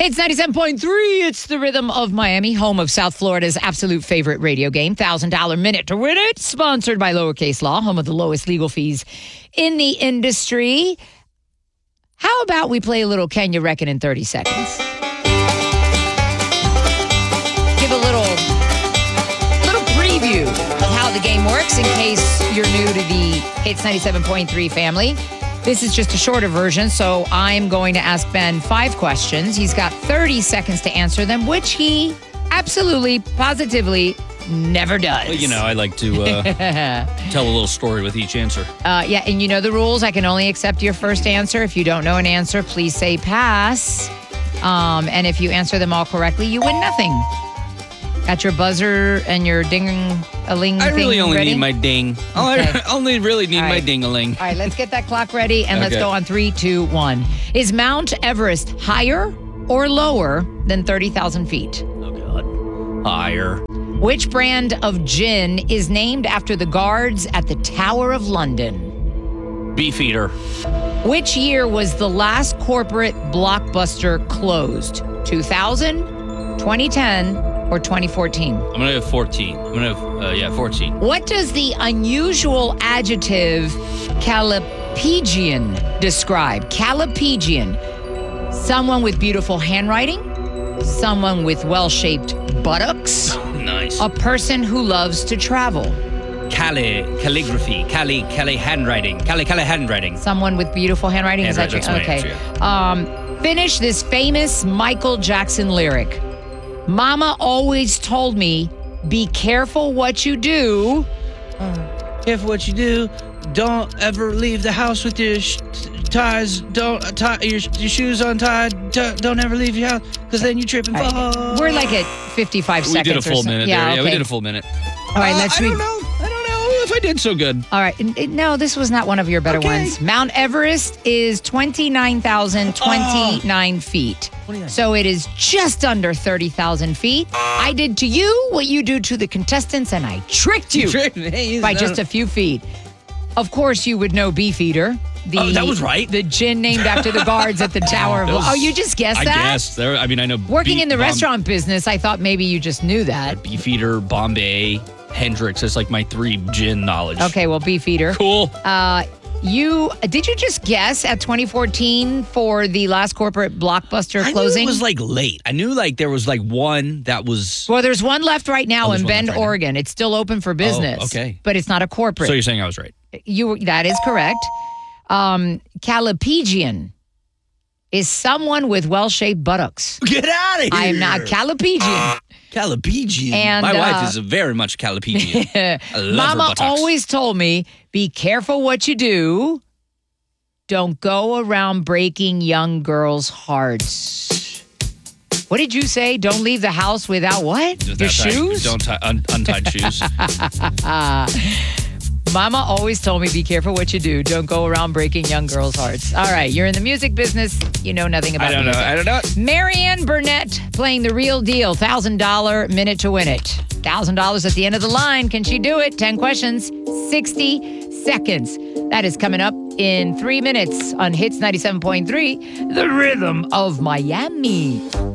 It's 97.3. It's the rhythm of Miami, home of South Florida's absolute favorite radio game, $1,000 Minute to Win It, sponsored by Lowercase Law, home of the lowest legal fees in the industry. How about we play a little Can You Reckon in 30 seconds? Give a little preview of how the game works in case you're new to the Hits 97.3 family. This is just a shorter version, so I'm going to ask Ben 5 questions. He's got 30 seconds to answer them, which he absolutely, positively never does. Well, I like to tell a little story with each answer. Yeah, and you know the rules. I can only accept your first answer. If you don't know an answer, please say pass. And if you answer them all correctly, you win nothing. Got your buzzer and your ding-a-ling I really thing only ready? need my ding. Okay. I only really need All my right. ding-a-ling. All right, let's get that clock ready, and let's Okay. go on 3, 2, 1. Is Mount Everest higher or lower than 30,000 feet? Oh, God. Higher. Which brand of gin is named after the guards at the Tower of London? Beefeater. Which year was the last corporate blockbuster closed? 2000, 2010, or 2014? I'm going to have 14. 14. What does the unusual adjective callipygian describe? Callipygian. Someone with beautiful handwriting, someone with well-shaped buttocks, Nice. a person who loves to travel, Calligraphy. Handwriting. Handwriting. someone with beautiful handwriting. Is that Handwriting, your that's my answer, Finish this famous Michael Jackson lyric. Mama always told me, be careful what you do. Careful what you do. Don't ever leave the house with your ties. Don't tie your shoes untied. Don't ever leave your house because then you trip and fall. We're like at 55 We seconds did a or full something. minute there. Yeah, we okay. did a full minute. All right, let's I read. don't know if I did so good. All right. No, this was not one of your better Okay. ones. Mount Everest is 29,029 feet. 29. So it is just under 30,000 feet. I did to you what you do to the contestants, and I tricked you by just a few feet. Of course, you would know Beefeater. That was right. The gin named after the guards at the Tower of... Oh, you just guessed that? I guessed. I know. Working in the restaurant business, I thought maybe you just knew that. Beefeater, Bombay, Hendrix. That's like my 3 gin knowledge. Okay, well, Beefeater. Cool. Did you just guess at 2014 for the last corporate blockbuster I closing? knew it was like late. I knew like there was like one that was. Well, there's one left right now there's in one Bend, left right now. Oregon. It's still open for business. okay. But it's not a corporate. So you're saying I was right? That is correct. Callipygian is someone with well-shaped buttocks. Get out of here! I am not Callipygian. Callipygian. And, my wife is very much Callipygian. I love her Mama buttocks. always told me, be careful what you do. Don't go around breaking young girls' hearts. What did you say? Don't leave the house without what? Your shoes? Don't tie untied shoes. Mama always told me, be careful what you do. Don't go around breaking young girls' hearts. All right, you're in the music business. You know nothing about music. I don't know. Marianne Burnett playing the real deal. $1,000 minute to win it. $1,000 at the end of the line. Can she do it? 10 questions, 60 seconds. That is coming up in 3 minutes on Hits 97.3, the rhythm of Miami.